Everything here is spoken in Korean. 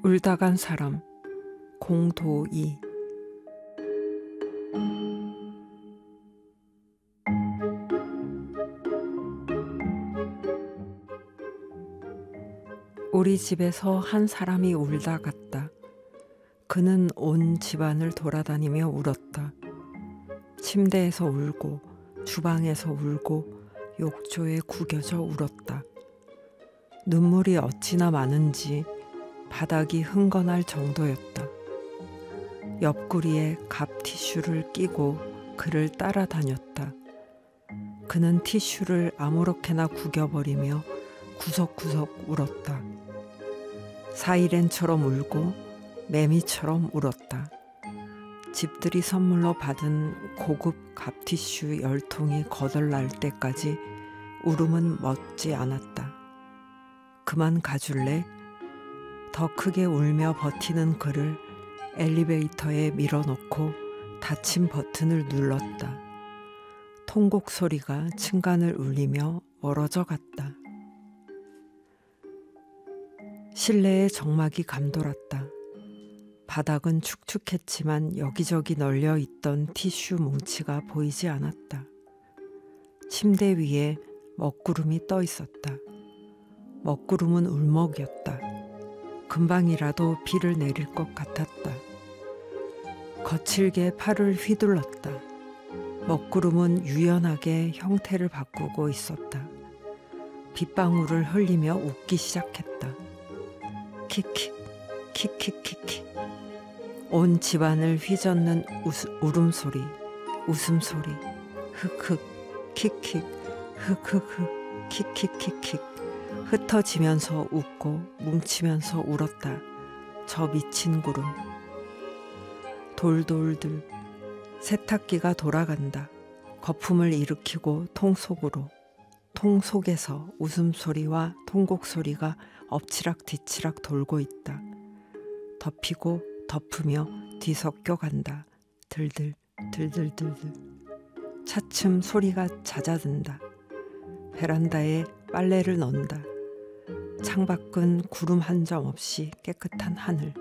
울다 간 사람 공도이. 우리 집에서 한 사람이 울다 갔다. 그는 온 집안을 돌아다니며 울었다. 침대에서 울고 주방에서 울고 욕조에 구겨져 울었다. 눈물이 어찌나 많은지 바닥이 흥건할 정도였다. 옆구리에 갑 티슈를 끼고 그를 따라다녔다. 그는 티슈를 아무렇게나 구겨버리며 구석구석 울었다. 사이렌처럼 울고 매미처럼 울었다. 집들이 선물로 받은 고급 갑티슈 10통이 거덜날 때까지 울음은 멎지 않았다. 그만 가줄래? 더 크게 울며 버티는 그를 엘리베이터에 밀어넣고 닫힌 버튼을 눌렀다. 통곡 소리가 층간을 울리며 멀어져 갔다. 실내에 정막이 감돌았다. 바닥은 축축했지만 여기저기 널려 있던 티슈 뭉치가 보이지 않았다. 침대 위에 먹구름이 떠 있었다. 먹구름은 울먹였다. 금방이라도 비를 내릴 것 같았다. 거칠게 팔을 휘둘렀다. 먹구름은 유연하게 형태를 바꾸고 있었다. 빗방울을 흘리며 웃기 시작했다. 킥킥, 킥킥킥킥. 온 집안을 휘젓는 울음소리, 웃음소리, 흑흑, 킥킥, 흑흑흑, 킥킥킥킥. 흩어지면서 웃고 뭉치면서 울었다. 저 미친 구름. 돌돌들. 세탁기가 돌아간다. 거품을 일으키고 통 속으로. 통 속에서 웃음소리와 통곡소리가 엎치락뒤치락 돌고 있다. 덮이고 덮으며 뒤섞여 간다. 들들 들들들들. 차츰 소리가 잦아든다. 베란다에 빨래를 넣는다. 창밖은 구름 한 점 없이 깨끗한 하늘.